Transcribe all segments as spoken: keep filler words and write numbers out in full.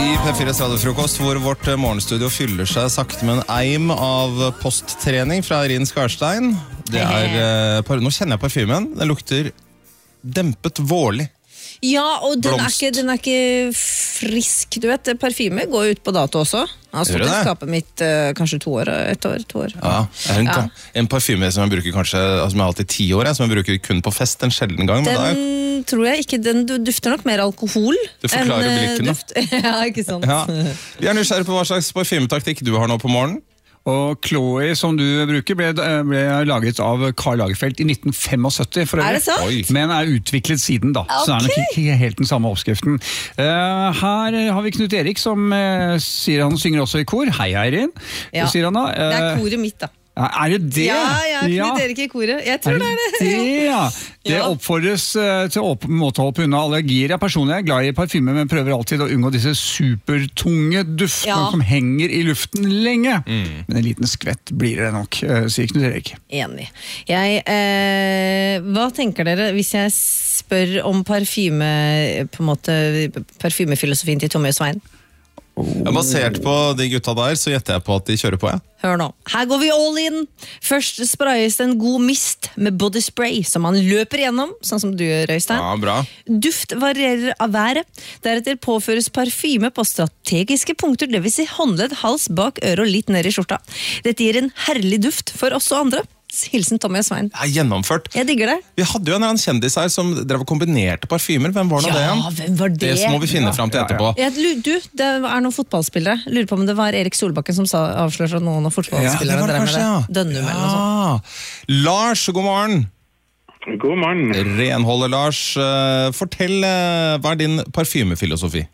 I P fires radiofrokost, hvor vårt morgenstudio fyller seg sakte med en eim av posttrening fra Irin Skarstein. Det er, uh, nå kjenner jeg parfymen. Den lukter dempet vårlig. Ja, og den er, ikke, den er ikke frisk. Du vet, parfyme går ut på dato også. Jeg har stått i skapet mitt uh, kanskje to år, et år, to år. Ja, en, ja. en parfyme som jeg bruker kanskje, altså som jeg har alltid ti år, som jeg bruker kun på fest en sjelden gang. Den men er, tror jeg ikke, den dufter nok mer alkohol. Det forklarer enn, blikken duft. Ja, ikke sant. Ja. Vi er nysgjerrig på hva slags parfymetaktikk du har nå på morgenen. Og Chloe, som du bruker, ble, ble laget av Karl Lagerfeld i nitten femogsytti, for er det sant? Oi. Men er utviklet siden da, okay. Så er det nok ikke helt den samme oppskriften. Uh, her har vi Knut Erik, som uh, sier han synger også i kor. Hei, Eirin. Ja. Sier han da. Uh, det er koret mitt da. Er det det? Ja, ja, Knut Erik i koret. Jeg tror det er det. Det, ja. det ja. oppfordres uh, til å måte holde på unna allergier. Jeg personlig er glad i parfyme, men prøver alltid å unngå disse supertunge duftene ja. som henger i luften lenge. Mm. Men en liten skvett blir det nok, uh, sier Knut Erik. Enig. Jeg, eh, hva tenker dere hvis jeg spør om parfyme, på en måte, parfymefilosofien til Tommy og Svein? Ja, basert på de gutta der, så gjetter jeg på at de kjører på, ja. Hør nå, her går vi all in. Først sprayes en god mist med body spray som man løper gjennom, sånn som du gjør, Øystein. Ja, bra. Duft varierer av været. Deretter påføres parfyme på strategiske punkter, det vil si håndledd, hals, bak, øre og litt ned i skjorta. Dette gir en herlig duft for oss og andre. Hilsen Tommy og Svein. Ja, gjennomført. Jeg digger det. Vi hadde jo en annen kjendis her som drev og kombinerte parfymer. Hvem var det? Ja, det? hvem var det? Det må vi finne ja. frem til etterpå. Ja, ja. Du, det er noen fotballspillere. Lurer på om det var Erik Solbakken som sa, avslørte noen av fotballspillere. Ja, det var det kanskje, ja. Dønnum ja. eller noe sånt. Lars, god morgen. God morgen. Renholder Lars. Fortell, hva er din parfymefilosofi?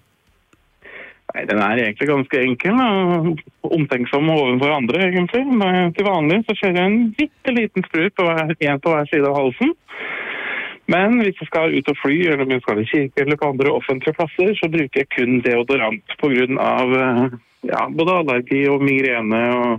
Nei, den er egentlig ganske enkel, og omtenksom overfor andre, egentlig. Til vanlig så kjører jeg en bitte liten sprut på hver, en på hver side av halsen. Men hvis jeg skal ut og fly, eller om jeg skal i kirke eller på andre offentlige plasser, så bruker jeg kun deodorant på grunn av ja, både allergi og migrene og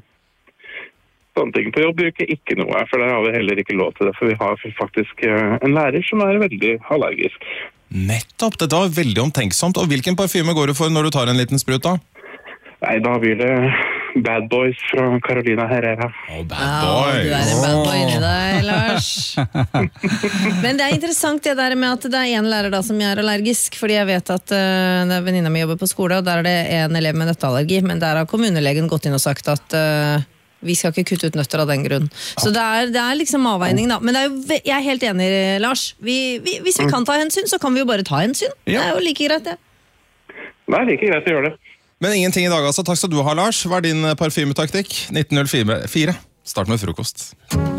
sånne ting. På jobb bruker jeg ikke noe, for der har vi heller ikke lov til det, for vi har faktisk en lærer som er veldig allergisk. Nettopp, dette var veldig omtenksomt. Og hvilken parfyme går du for når du tar en liten sprut da? Nei, da blir det Bad Boys fra Carolina Herrera. Oh, bad boy. Ja, du er en bad boy inni deg, Lars. Men det er interessant det der med at det er en lærer da som er allergisk, fordi jeg vet at uh, venninna mi jobber på skole, og der er det en elev med nøtteallergi, men der har kommunelegen gått inn og sagt at uh, vi skal ikke kutte ut nøtter av den grunn. Så det er, det er liksom avveining da. Men det er jo, jeg er helt enig, Lars. Vi, vi, hvis vi kan ta hensyn, så kan vi jo bare ta hensyn. Ja. Det er jo like greit, det. Det er like greit å gjøre det. Men ingenting i dag, altså. Takk skal du ha, Lars. Hva er din parfymetaktikk? nitten null fire. Start med frokost.